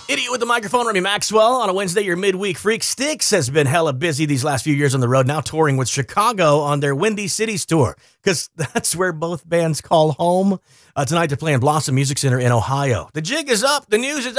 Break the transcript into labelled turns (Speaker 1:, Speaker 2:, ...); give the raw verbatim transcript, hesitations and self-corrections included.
Speaker 1: Idiot with the microphone, Remy Maxwell. On a Wednesday, your midweek freak. Styx has been hella busy these last few years on the road, now touring with Chicago on their Windy Cities tour, because that's where both bands call home. Uh, tonight, they're playing Blossom Music Center in Ohio. The jig is up. The news is